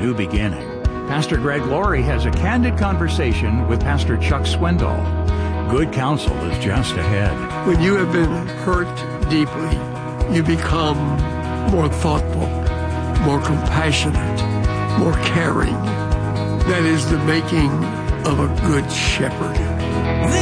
new beginning. Pastor Greg Laurie has a candid conversation with Pastor Chuck Swindoll. Good counsel is just ahead. When you have been hurt deeply, you become more thoughtful, more compassionate, more caring. That is the making of a good shepherd.